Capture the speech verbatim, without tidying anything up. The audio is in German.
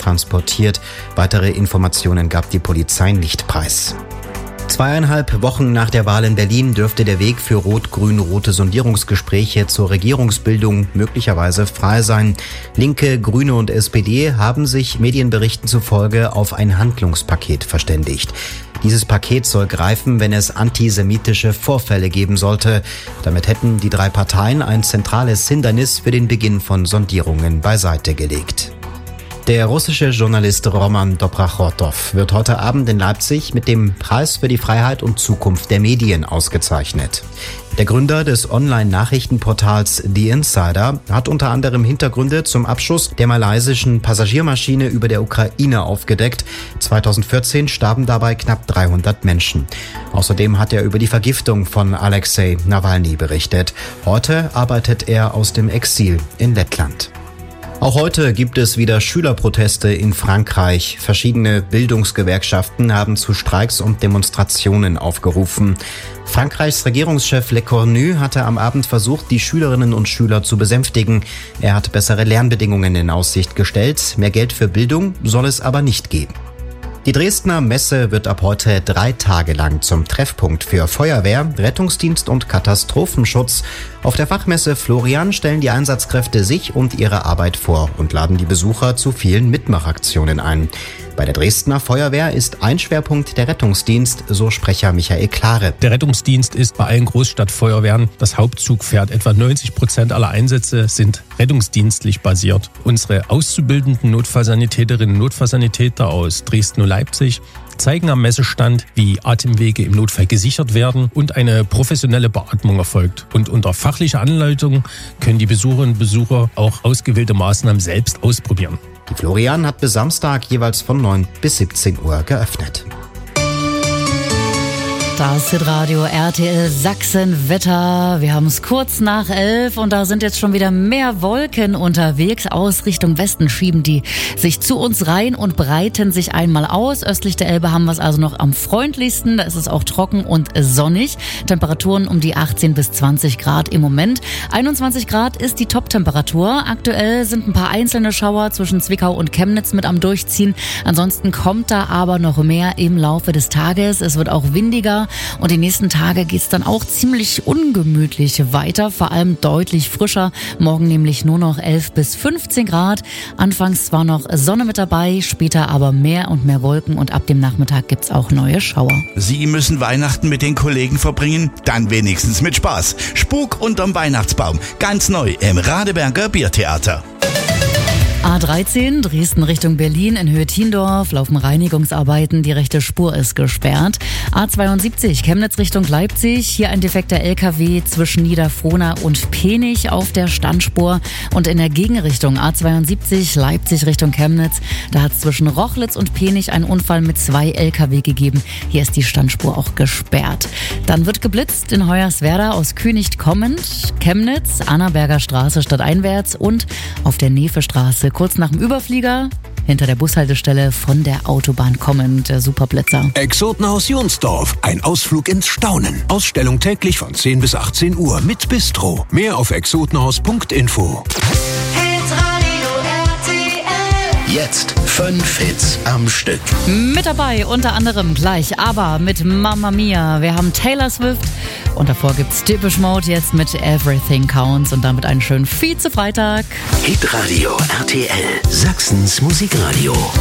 transportiert. Weitere Informationen gab die Polizei nicht preis. Zweieinhalb Wochen nach der Wahl in Berlin dürfte der Weg für rot-grün-rote Sondierungsgespräche zur Regierungsbildung möglicherweise frei sein. Linke, Grüne und S P D haben sich Medienberichten zufolge auf ein Handlungspaket verständigt. Dieses Paket soll greifen, wenn es antisemitische Vorfälle geben sollte. Damit hätten die drei Parteien ein zentrales Hindernis für den Beginn von Sondierungen beiseite gelegt. Der russische Journalist Roman Dobrachotov wird heute Abend in Leipzig mit dem Preis für die Freiheit und Zukunft der Medien ausgezeichnet. Der Gründer des Online-Nachrichtenportals The Insider hat unter anderem Hintergründe zum Abschuss der malaysischen Passagiermaschine über der Ukraine aufgedeckt. zweitausendvierzehn starben dabei knapp dreihundert Menschen. Außerdem hat er über die Vergiftung von Alexei Nawalny berichtet. Heute arbeitet er aus dem Exil in Lettland. Auch heute gibt es wieder Schülerproteste in Frankreich. Verschiedene Bildungsgewerkschaften haben zu Streiks und Demonstrationen aufgerufen. Frankreichs Regierungschef Le Cornu hatte am Abend versucht, die Schülerinnen und Schüler zu besänftigen. Er hat bessere Lernbedingungen in Aussicht gestellt. Mehr Geld für Bildung soll es aber nicht geben. Die Dresdner Messe wird ab heute drei Tage lang zum Treffpunkt für Feuerwehr, Rettungsdienst und Katastrophenschutz. Auf der Fachmesse Florian stellen die Einsatzkräfte sich und ihre Arbeit vor und laden die Besucher zu vielen Mitmachaktionen ein. Bei der Dresdner Feuerwehr ist ein Schwerpunkt der Rettungsdienst, so Sprecher Michael Klare. Der Rettungsdienst ist bei allen Großstadtfeuerwehren das Hauptzugpferd. Etwa neunzig Prozent aller Einsätze sind rettungsdienstlich basiert. Unsere auszubildenden Notfallsanitäterinnen und Notfallsanitäter aus Dresden und Leipzig zeigen am Messestand, wie Atemwege im Notfall gesichert werden und eine professionelle Beatmung erfolgt. Und unter fachlicher Anleitung können die Besucherinnen und Besucher auch ausgewählte Maßnahmen selbst ausprobieren. Die Florian hat bis Samstag jeweils von neun bis siebzehn Uhr geöffnet. Das Hitradio R T L Sachsen Wetter. Wir haben es kurz nach elf und da sind jetzt schon wieder mehr Wolken unterwegs. Aus Richtung Westen schieben die sich zu uns rein und breiten sich einmal aus. Östlich der Elbe haben wir es also noch am freundlichsten. Da ist es auch trocken und sonnig. Temperaturen um die achtzehn bis zwanzig Grad im Moment. einundzwanzig Grad ist die Top-Temperatur. Aktuell sind ein paar einzelne Schauer zwischen Zwickau und Chemnitz mit am Durchziehen. Ansonsten kommt da aber noch mehr im Laufe des Tages. Es wird auch windiger. Und die nächsten Tage geht's dann auch ziemlich ungemütlich weiter, vor allem deutlich frischer. Morgen nämlich nur noch elf bis fünfzehn Grad. Anfangs zwar noch Sonne mit dabei, später aber mehr und mehr Wolken und ab dem Nachmittag gibt's auch neue Schauer. Sie müssen Weihnachten mit den Kollegen verbringen? Dann wenigstens mit Spaß. Spuk unterm Weihnachtsbaum. Ganz neu im Radeberger Biertheater. A dreizehn, Dresden Richtung Berlin in Höhe Thiendorf, laufen Reinigungsarbeiten, die rechte Spur ist gesperrt. A zweiundsiebzig, Chemnitz Richtung Leipzig, hier ein defekter L K W zwischen Niederfrohna und Penich auf der Standspur. Und in der Gegenrichtung A zweiundsiebzig, Leipzig Richtung Chemnitz, da hat es zwischen Rochlitz und Penich einen Unfall mit zwei L K W gegeben. Hier ist die Standspur auch gesperrt. Dann wird geblitzt in Hoyerswerda aus König kommend, Chemnitz, Annaberger Straße stadteinwärts und auf der Nevestraße kurz nach dem Überflieger, hinter der Bushaltestelle von der Autobahn kommend, der Superblitzer. Exotenhaus Jonsdorf, ein Ausflug ins Staunen. Ausstellung täglich von zehn bis achtzehn Uhr mit Bistro. Mehr auf exotenhaus punkt info. Jetzt fünf Hits am Stück. Mit dabei unter anderem gleich aber mit Mamma Mia. Wir haben Taylor Swift und davor gibt's Depeche Mode jetzt mit Everything Counts und damit einen schönen Vize-Freitag. Hitradio R T L, Sachsens Musikradio.